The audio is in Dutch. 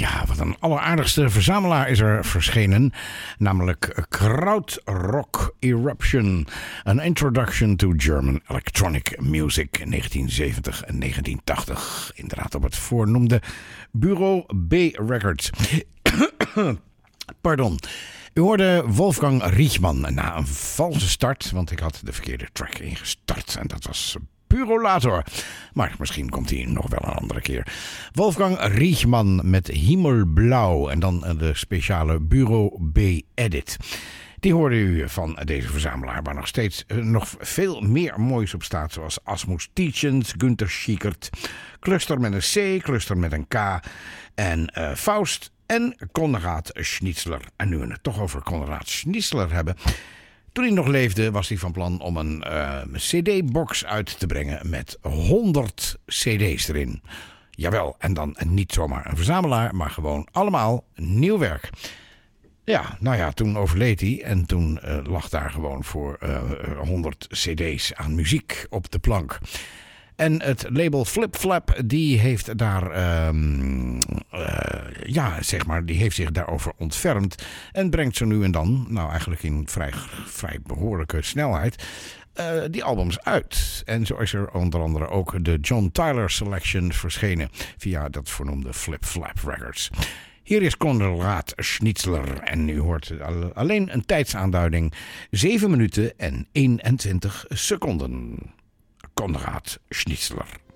Ja, wat een alleraardigste verzamelaar is er verschenen. Namelijk Krautrock Eruption. An Introduction to German Electronic Music. 1970 en 1980. Inderdaad op het voornoemde Bureau B Records. Pardon. U hoorde Wolfgang Riechmann na een valse start. Want ik had de verkeerde track ingestart. En dat was Purolator. Maar misschien komt hij nog wel een andere keer. Wolfgang Riechmann met Himmelblau. En dan de speciale Bureau B Edit. Die hoorde u van deze verzamelaar, waar nog steeds nog veel meer moois op staat. Zoals Asmus Tietjens, Günter Schiekert, Cluster met een C, Cluster met een K en Faust en Konrad Schnitzler. En nu we het toch over Konrad Schnitzler hebben. Toen hij nog leefde was hij van plan om een cd-box uit te brengen met 100 cd's erin. Jawel, en dan niet zomaar een verzamelaar, maar gewoon allemaal nieuw werk. Ja, nou ja, toen overleed hij en toen lag daar gewoon voor 100 cd's aan muziek op de plank. En het label Flip Flap, die heeft daar, die heeft zich daarover ontfermd. En brengt zo nu en dan, nou eigenlijk in vrij behoorlijke snelheid, die albums uit. En zo is er onder andere ook de John Tyler Selection verschenen via dat voornoemde Flip Flap Records. Hier is Konrad Schnitzler en u hoort alleen een tijdsaanduiding 7 minuten en 21 seconden. Konrad Schnitzler.